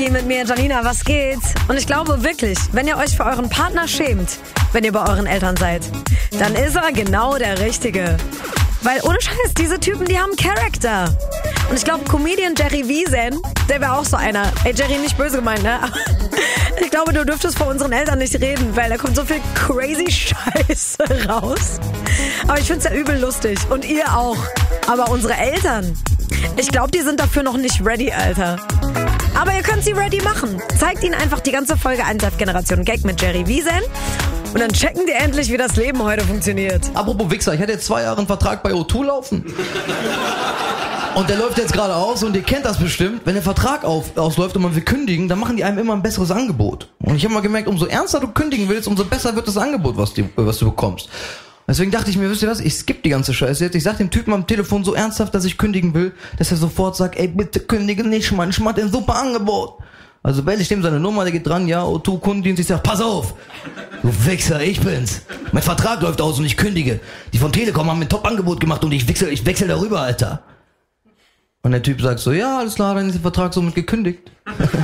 Mit mir, Janina, was geht? Und ich glaube wirklich, wenn ihr euch für euren Partner schämt, wenn ihr bei euren Eltern seid, dann ist er genau der Richtige. Weil ohne Scheiß, diese Typen, die haben Charakter. Und ich glaube, Comedian Jerry Wiesen, der wäre auch so einer. Ey, Jerry, nicht böse gemeint, ne? Aber ich glaube, du dürftest vor unseren Eltern nicht reden, weil da kommt so viel crazy Scheiße raus. Aber ich find's ja übel lustig. Und ihr auch. Aber unsere Eltern, ich glaube, die sind dafür noch nicht ready, Alter. Aber ihr könnt sie ready machen. Zeigt ihnen einfach die ganze Folge 1 Generation Gag mit Jerry Wiesen. Und dann checken die endlich, wie das Leben heute funktioniert. Apropos Wichser, ich hatte jetzt 2 Jahre einen Vertrag bei O2 laufen. Und der läuft jetzt gerade aus und ihr kennt das bestimmt. Wenn der Vertrag ausläuft und man will kündigen, dann machen die einem immer ein besseres Angebot. Und ich habe mal gemerkt, umso ernster du kündigen willst, umso besser wird das Angebot, was du bekommst. Deswegen dachte ich mir, wisst ihr was, ich skippe die ganze Scheiße jetzt. Ich sag dem Typen am Telefon so ernsthaft, dass ich kündigen will, dass er sofort sagt, ey, bitte kündige nicht, Mann, ich mach dir ein super Angebot. Also wähle ich dem seine Nummer, der geht dran, ja, O2 Kundendienst, ich sag, pass auf, du Wichser, ich bin's. Mein Vertrag läuft aus und ich kündige. Die von Telekom haben mir ein Top-Angebot gemacht und ich wechsel darüber, Alter. Und der Typ sagt so, ja, alles klar, dann ist der Vertrag somit gekündigt.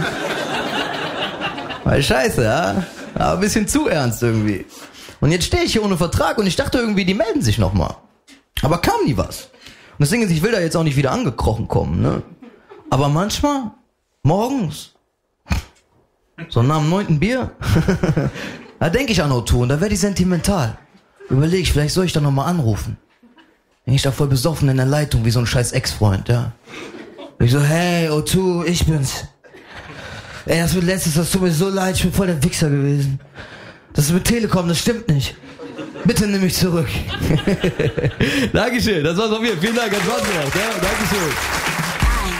Weil scheiße, ja? Aber ein bisschen zu ernst irgendwie. Und jetzt stehe ich hier ohne Vertrag und ich dachte irgendwie, die melden sich nochmal. Aber kam nie was. Und das Ding ist, ich will da jetzt auch nicht wieder angekrochen kommen, ne? Aber manchmal, morgens, so nach dem 9. Bier, da denke ich an O2 und da werde ich sentimental. Überlege ich, vielleicht soll ich da nochmal anrufen. Bin ich da voll besoffen in der Leitung, wie so ein scheiß Ex-Freund, ja. Ich so, hey, O2, ich bin's. Ey, das wird letztes, das tut mir so leid, ich bin voll der Wichser gewesen. Das ist mit Telekom, das stimmt nicht. Bitte nimm mich zurück. Dankeschön, das war's von mir. Vielen Dank, hat Spaß gemacht. Ja? Dankeschön.